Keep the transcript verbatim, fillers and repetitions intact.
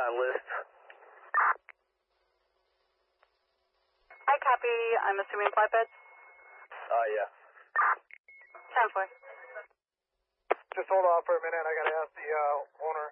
my list. Hi, copy. I'm assuming flatbeds? Uh, yeah. ten four. Just hold off for a minute. I got to ask the uh, owner.